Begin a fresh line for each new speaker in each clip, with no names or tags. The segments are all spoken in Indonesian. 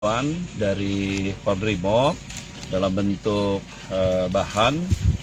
dari Polbrimob dalam bentuk bahan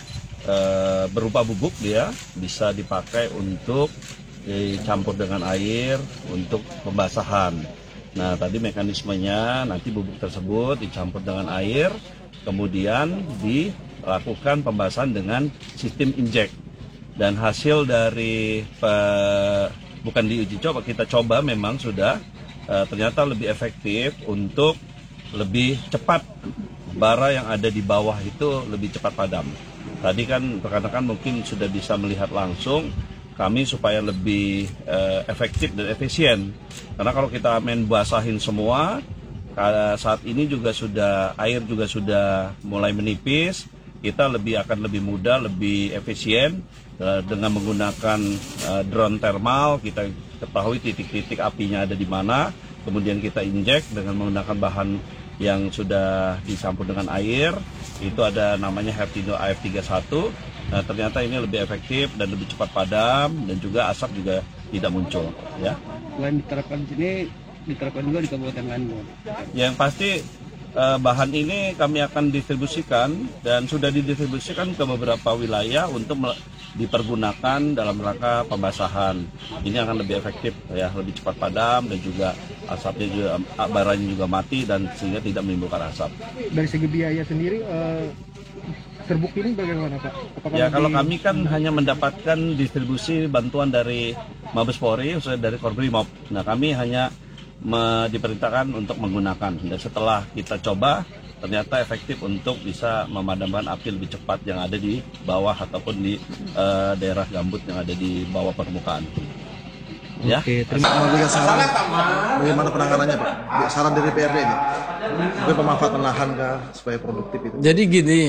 berupa bubuk, dia bisa dipakai untuk dicampur dengan air untuk pembasahan. Nah, tadi mekanismenya nanti bubuk tersebut dicampur dengan air, kemudian dilakukan pembasahan dengan sistem injek. Dan hasil dari bukan diuji coba, kita coba memang sudah ternyata lebih efektif untuk lebih cepat bara yang ada di bawah itu lebih cepat padam. Tadi kan rekan-rekan mungkin sudah bisa melihat langsung kami supaya lebih efektif dan efisien. Karena kalau kita main basahin semua, saat ini juga air juga sudah mulai menipis, kita akan lebih mudah, lebih efisien dengan menggunakan drone thermal. Kita ketahui titik-titik apinya ada di mana, kemudian kita injek dengan menggunakan bahan yang sudah dicampur dengan air. Itu ada namanya Hertindo AF31. Nah, ternyata ini lebih efektif dan lebih cepat padam, dan juga asap juga tidak muncul. Ya.
Selain diterapkan di sini, diterapkan juga di Kabupaten lain.
Yang pasti bahan ini kami akan distribusikan dan sudah didistribusikan ke beberapa wilayah untuk dipergunakan dalam rangka pembasahan. Ini akan lebih efektif, ya, lebih cepat padam, dan juga asapnya juga, baranya juga mati, dan sehingga tidak menimbulkan asap.
Dari segi biaya sendiri, terbukti ini bagaimana, Pak?
Ya, kalau kami kan hanya mendapatkan distribusi bantuan dari Mabes Polri, khususnya dari Polbrimob. Nah, kami hanya diperintahkan untuk menggunakan, dan setelah kita coba ternyata efektif untuk bisa memadamkan api lebih cepat yang ada di bawah ataupun di daerah gambut yang ada di bawah permukaan. Ya.
Oke, terima kasih. Saran bagaimana penanganannya, Pak? Saran dari PRD ini, mungkin pemanfaatan lahan kah supaya produktif itu?
Jadi gini,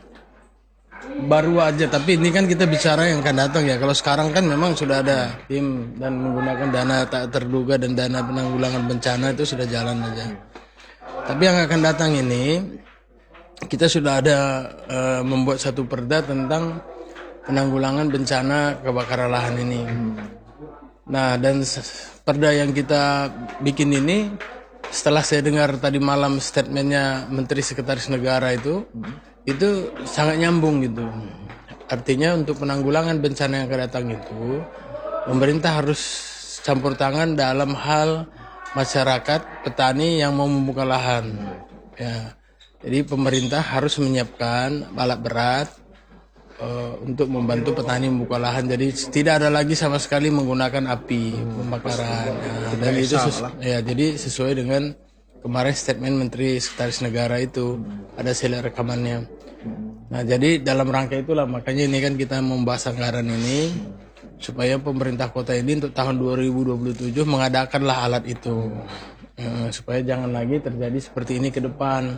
baru aja, tapi ini kan kita bicara yang akan datang ya. Kalau sekarang kan memang sudah ada tim dan menggunakan dana tak terduga dan dana penanggulangan bencana itu sudah jalan aja. Tapi yang akan datang ini, kita sudah ada membuat satu perda tentang penanggulangan bencana kebakaran lahan ini. Nah, dan perda yang kita bikin ini, setelah saya dengar tadi malam statementnya Menteri Sekretaris Negara itu sangat nyambung gitu. Artinya untuk penanggulangan bencana yang akan datang itu, pemerintah harus campur tangan dalam hal masyarakat, petani yang mau membuka lahan. Ya, jadi pemerintah harus menyiapkan alat berat untuk membantu petani membuka lahan. Jadi tidak ada lagi sama sekali menggunakan api pembakaran. Dan itu jadi sesuai dengan kemarin statement Menteri Sekretaris Negara itu, ada hasil rekamannya. Nah, jadi dalam rangka itulah makanya ini kan kita membahas anggaran ini supaya pemerintah kota ini untuk tahun 2027 mengadakanlah alat itu, supaya jangan lagi terjadi seperti ini ke depan.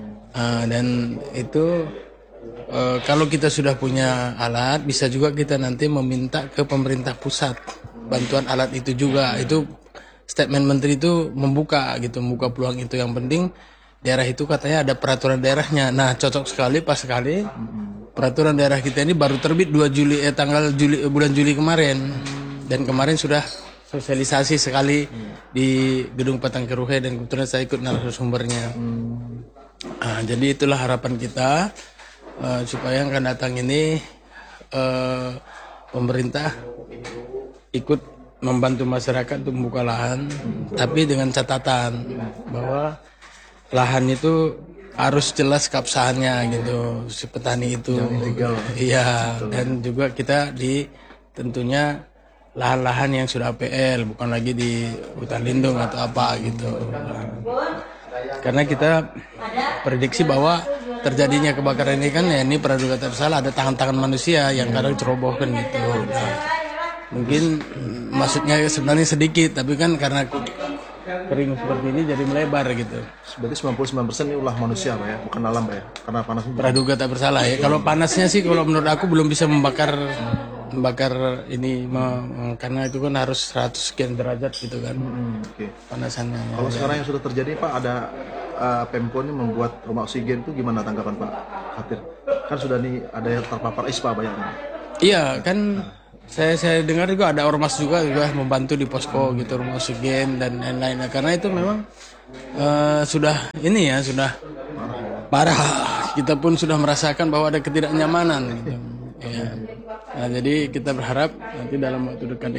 Dan itu kalau kita sudah punya alat, bisa juga kita nanti meminta ke pemerintah pusat bantuan alat itu juga. Itu statement menteri itu membuka peluang itu. Yang penting daerah itu katanya ada peraturan daerahnya. Nah, cocok sekali, pas sekali peraturan daerah kita ini baru terbit bulan Juli kemarin. Dan kemarin sudah sosialisasi sekali di Gedung Patangkeruhe, dan kebetulan saya ikut narasumbernya. Jadi itulah harapan kita, supaya yang akan datang ini pemerintah ikut membantu masyarakat untuk membuka lahan, tapi dengan catatan bahwa lahan itu harus jelas keabsahannya gitu, si petani itu. Iya, dan juga kita tentunya lahan-lahan yang sudah APL, bukan lagi di hutan lindung atau apa gitu. Karena kita prediksi bahwa terjadinya kebakaran ini kan ya, ini praduga tak bersalah, ada tangan-tangan manusia yang kadang cerobohkan gitu. Mungkin maksudnya sebenarnya sedikit, tapi kan karena kering seperti ini jadi melebar gitu.
Berarti 99% ini ulah manusia, Pak ya, bukan alam, Pak ya, karena panas.
Praduga tak bersalah ya. Kalau panasnya sih, kalau menurut aku belum bisa membakar ini, karena itu kan harus 100 sekian derajat gitu kan. Panasannya.
Kalau sekarang yang sudah terjadi, Pak, ada Pemko ini membuat rumah oksigen, itu gimana tanggapan Pak Khatir? Kan sudah nih ada yang terpapar ISPA bayangnya.
Iya kan, saya dengar juga ada ormas juga membantu di posko gitu, rumah oksigen dan lain-lain. Karena itu memang sudah ini ya, sudah parah. Kita pun sudah merasakan bahwa ada ketidaknyamanan gitu. Ya. Nah, jadi kita berharap nanti dalam waktu dekat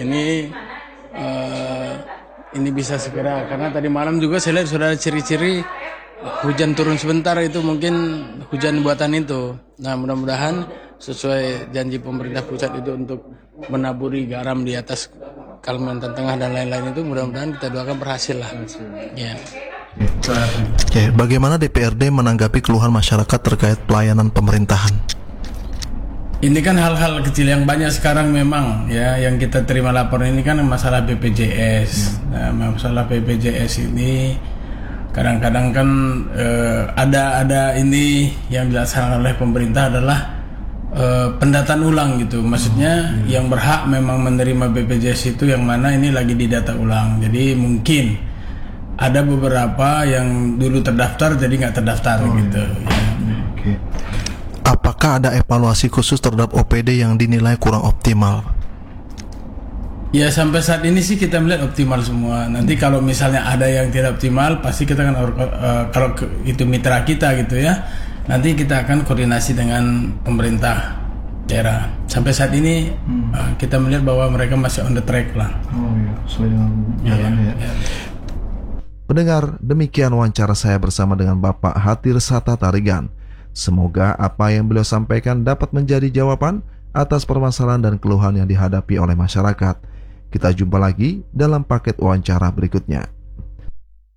ini bisa segera, karena tadi malam juga saya lihat sudah ada ciri-ciri hujan turun sebentar, itu mungkin hujan buatan itu. Nah, mudah-mudahan sesuai janji pemerintah pusat itu untuk menaburi garam di atas Kalimantan Tengah dan lain-lain itu, mudah-mudahan kita doakan berhasil lah. Ya.
Oke, bagaimana DPRD menanggapi keluhan masyarakat terkait pelayanan pemerintahan?
Ini kan hal-hal kecil yang banyak sekarang memang ya, yang kita terima laporan ini kan masalah BPJS. Nah, masalah BPJS ini kadang-kadang kan ada ini yang dilaksanakan oleh pemerintah adalah pendataan ulang gitu. Maksudnya yang berhak memang menerima BPJS itu yang mana ini lagi didata ulang. Jadi mungkin ada beberapa yang dulu terdaftar jadi nggak terdaftar gitu. Ya.
Oke. Apakah ada evaluasi khusus terhadap OPD yang dinilai kurang optimal?
Ya sampai saat ini sih kita melihat optimal semua. Nanti kalau misalnya ada yang tidak optimal, pasti kita akan kalau itu mitra kita gitu ya, nanti kita akan koordinasi dengan pemerintah daerah. Sampai saat ini kita melihat bahwa mereka masih on the track lah.
Oh iya, sesuai dengan jalannya ya. Pendengar, demikian wawancara saya bersama dengan Bapak Hatir Sata Tarigan. Semoga apa yang beliau sampaikan dapat menjadi jawaban atas permasalahan dan keluhan yang dihadapi oleh masyarakat. Kita jumpa lagi dalam paket wawancara berikutnya.